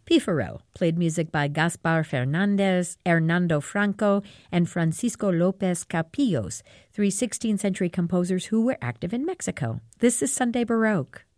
Pífaro played music by Gaspar Fernandez, Hernando Franco, and Francisco López Capillos, three 16th century composers who were active in Mexico. This is Sunday Baroque.